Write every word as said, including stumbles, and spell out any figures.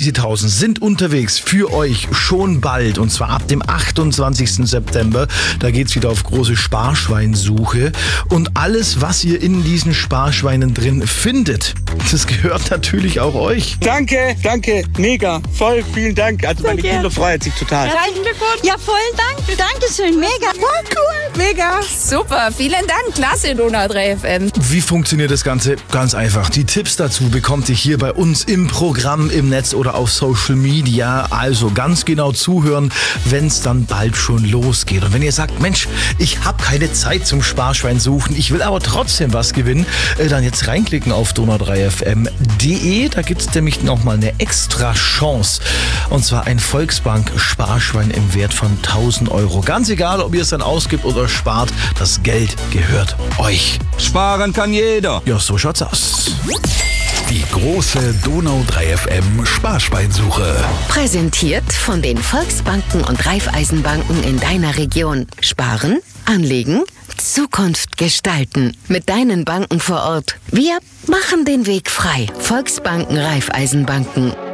Easy-Tausend sind unterwegs für euch schon bald. Und zwar ab dem achtundzwanzigsten September. Da geht's wieder auf große Sparschweinsuche. Und alles, was ihr in diesen Sparschweinen drin findet, das gehört natürlich auch euch. Danke, danke, mega, voll, vielen Dank. Also meine Sehr Kinder freuen sich total. Herzlichen Glückwunsch. Ja, vollen Dank. Dankeschön, mega. Voll cool. Mega, super, vielen Dank, klasse Donau drei F M. Wie funktioniert das Ganze? Ganz einfach. Die Tipps dazu bekommt ihr hier bei uns im Programm, im Netz oder auf Social Media. Also ganz genau zuhören, wenn es dann bald schon losgeht. Und wenn ihr sagt, Mensch, ich habe keine Zeit zum Sparschwein suchen, ich will aber trotzdem was gewinnen, dann jetzt reinklicken auf donau drei f m punkt de. Da gibt es nämlich nochmal eine extra Chance. Und zwar ein Volksbank-Sparschwein im Wert von tausend Euro. Ganz egal, ob ihr es dann ausgibt oder spart, das Geld gehört euch. Sparen kann jeder. Ja, so schaut's aus. Die große Donau drei F M Sparschweinsuche. Präsentiert von den Volksbanken und Raiffeisenbanken in deiner Region. Sparen, anlegen, Zukunft gestalten. Mit deinen Banken vor Ort. Wir machen den Weg frei. Volksbanken, Raiffeisenbanken.